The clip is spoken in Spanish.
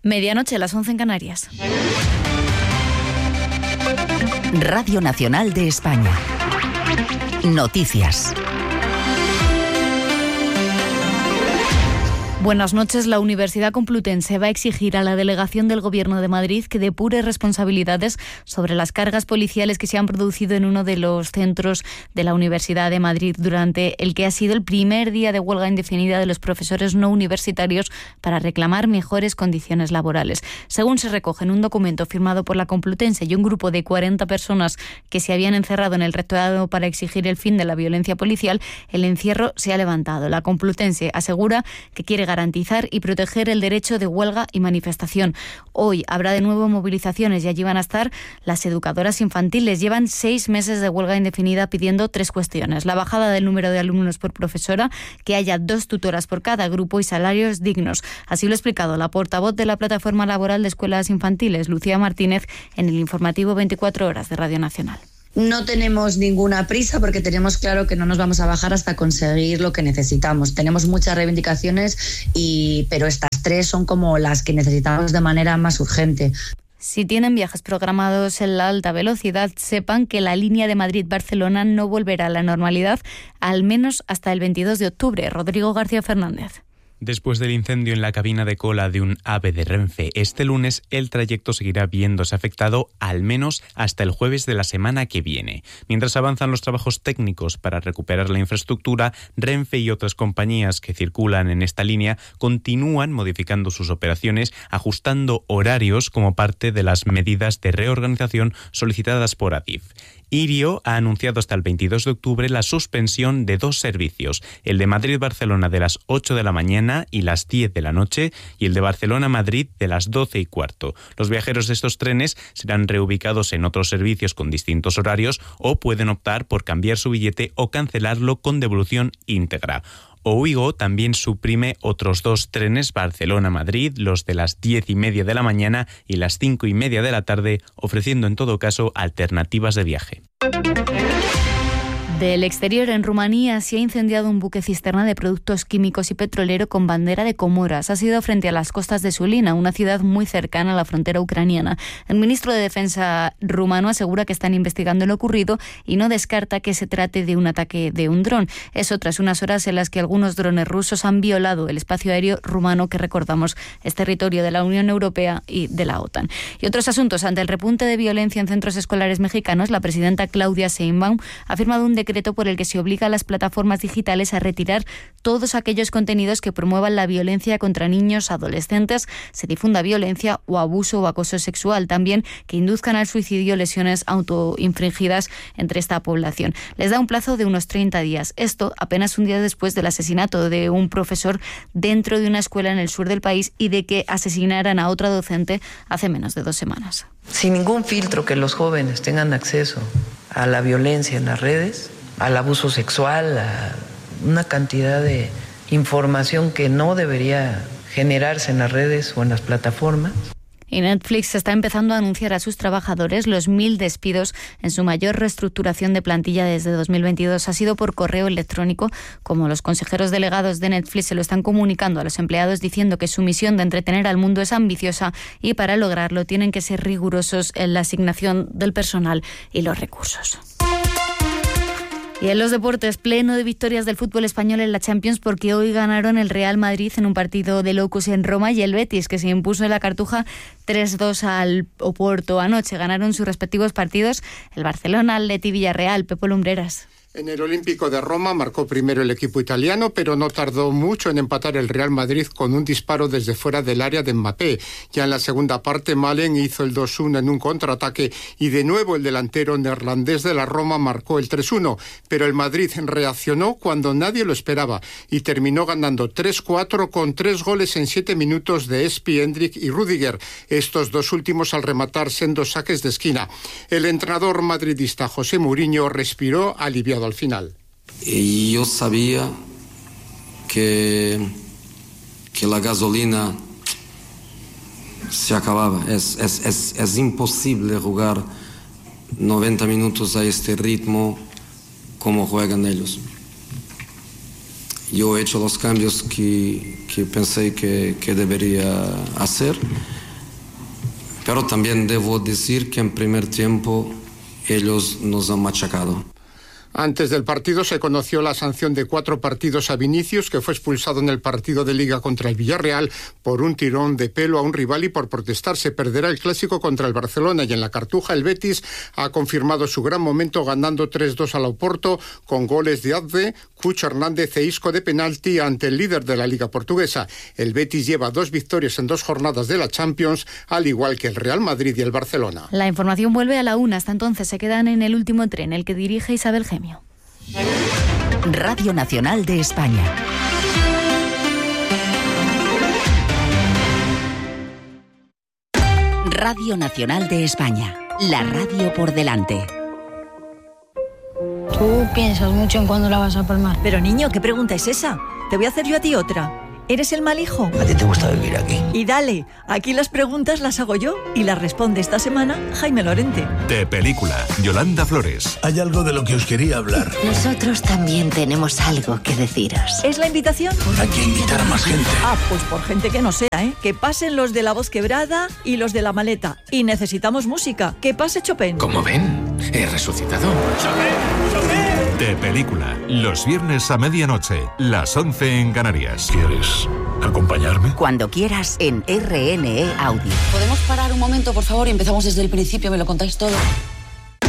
Medianoche, las 11 en Canarias. Radio Nacional de España. Noticias. Buenas noches. La Universidad Complutense va a exigir a la delegación del Gobierno de Madrid que depure responsabilidades sobre las cargas policiales que se han producido en uno de los centros de la Universidad de Madrid durante el que ha sido el primer día de huelga indefinida de los profesores no universitarios para reclamar mejores condiciones laborales. Según se recoge en un documento firmado por la Complutense y un grupo de 40 personas que se habían encerrado en el rectorado para exigir el fin de la violencia policial, el encierro se ha levantado. La Complutense asegura que quiere garantizar y proteger el derecho de huelga y manifestación. Hoy habrá de nuevo movilizaciones y allí van a estar las educadoras infantiles. Llevan 6 meses de huelga indefinida pidiendo 3 cuestiones: la bajada del número de alumnos por profesora, que haya 2 tutoras por cada grupo y salarios dignos. Así lo ha explicado la portavoz de la Plataforma Laboral de Escuelas Infantiles, Lucía Martínez, en el informativo 24 horas de Radio Nacional. No tenemos ninguna prisa porque tenemos claro que no nos vamos a bajar hasta conseguir lo que necesitamos. Tenemos muchas reivindicaciones, pero estas 3 son como las que necesitamos de manera más urgente. Si tienen viajes programados en la alta velocidad, sepan que la línea de Madrid-Barcelona no volverá a la normalidad, al menos hasta el 22 de octubre. Rodrigo García Fernández. Después del incendio en la cabina de cola de un AVE de Renfe este lunes, el trayecto seguirá viéndose afectado al menos hasta el jueves de la semana que viene. Mientras avanzan los trabajos técnicos para recuperar la infraestructura, Renfe y otras compañías que circulan en esta línea continúan modificando sus operaciones, ajustando horarios como parte de las medidas de reorganización solicitadas por Adif. Irio ha anunciado hasta el 22 de octubre la suspensión de 2 servicios, el de Madrid-Barcelona de las 8 de la mañana y las 10 de la noche y el de Barcelona-Madrid de las 12 y cuarto. Los viajeros de estos trenes serán reubicados en otros servicios con distintos horarios o pueden optar por cambiar su billete o cancelarlo con devolución íntegra. Ouigo también suprime otros 2 trenes Barcelona-Madrid, los de las 10:30 de la mañana y las 5:30 de la tarde, ofreciendo en todo caso alternativas de viaje. Del exterior, en Rumanía se ha incendiado un buque cisterna de productos químicos y petrolero con bandera de Comoras. Ha sido frente a las costas de Sulina, una ciudad muy cercana a la frontera ucraniana. El ministro de Defensa rumano asegura que están investigando lo ocurrido y no descarta que se trate de un ataque de un dron. Eso tras unas horas en las que algunos drones rusos han violado el espacio aéreo rumano, que recordamos es territorio de la Unión Europea y de la OTAN. Y otros asuntos. Ante el repunte de violencia en centros escolares mexicanos, la presidenta Claudia Sheinbaum ha firmado un decreto por el que se obliga a las plataformas digitales a retirar todos aquellos contenidos que promuevan la violencia contra niños, adolescentes, se difunda violencia o abuso o acoso sexual, también que induzcan al suicidio, lesiones autoinfligidas entre esta población. Les da un plazo de unos 30 días. Esto apenas un día después del asesinato de un profesor dentro de una escuela en el sur del país y de que asesinaran a otra docente hace menos de 2 semanas. Sin ningún filtro, que los jóvenes tengan acceso a la violencia en las redes, al abuso sexual, a una cantidad de información que no debería generarse en las redes o en las plataformas. Y Netflix está empezando a anunciar a sus trabajadores los 1.000 despidos en su mayor reestructuración de plantilla desde 2022. Ha sido por correo electrónico, como los consejeros delegados de Netflix se lo están comunicando a los empleados, diciendo que su misión de entretener al mundo es ambiciosa y para lograrlo tienen que ser rigurosos en la asignación del personal y los recursos. Y en los deportes, pleno de victorias del fútbol español en la Champions, porque hoy ganaron el Real Madrid en un partido de locos en Roma y el Betis, que se impuso en la Cartuja 3-2 al Oporto. Anoche ganaron sus respectivos partidos el Barcelona, Atleti, Villarreal. Pepo Lumbreras. En el Olímpico de Roma marcó primero el equipo italiano, pero no tardó mucho en empatar el Real Madrid con un disparo desde fuera del área de Mbappé. Ya en la segunda parte, Malen hizo el 2-1 en un contraataque y de nuevo el delantero neerlandés de la Roma marcó el 3-1, pero el Madrid reaccionó cuando nadie lo esperaba y terminó ganando 3-4 con 3 goles en 7 minutos de Espi, Hendrik y Rüdiger, estos 2 últimos al rematar sendos saques de esquina. El entrenador madridista José Mourinho respiró aliviado al final. Y yo sabía que la gasolina se acababa. Es imposible jugar 90 minutos a este ritmo como juegan ellos. Yo he hecho los cambios que pensé que debería hacer. Pero también debo decir que en primer tiempo ellos nos han machacado. Antes del partido se conoció la sanción de 4 partidos a Vinicius, que fue expulsado en el partido de Liga contra el Villarreal por un tirón de pelo a un rival y por protestar. Se perderá el clásico contra el Barcelona, y en la Cartuja el Betis ha confirmado su gran momento ganando 3-2 al Oporto con goles de Adve, Cucho Hernández e Isco de penalti ante el líder de la Liga portuguesa. El Betis lleva 2 victorias en 2 jornadas de la Champions, al igual que el Real Madrid y el Barcelona. La información vuelve a la 1. Hasta entonces se quedan en el último tren, el que dirige Isabel Gemio. Radio Nacional de España. Radio Nacional de España. La radio por delante. Tú piensas mucho en cuándo la vas a palmar. Pero niño, ¿qué pregunta es esa? Te voy a hacer yo a ti otra. ¿Eres el mal hijo? ¿A ti te gusta vivir aquí? Y dale, aquí las preguntas las hago yo y las responde esta semana Jaime Lorente. De Película, Yolanda Flores. Hay algo de lo que os quería hablar. Nosotros también tenemos algo que deciros. ¿Es la invitación? Hay que invitar a más gente. Pues por gente que no sea, ¿eh? Que pasen los de La Voz Quebrada y los de La Maleta. Y necesitamos música. Que pase Chopin. Como ven, he resucitado. ¡Chopin! De Película, los viernes a medianoche, las 11 en Canarias. ¿Quieres acompañarme? Cuando quieras en RNE Audio. ¿Podemos parar un momento, por favor, y empezamos desde el principio? ¿Me lo contáis todo?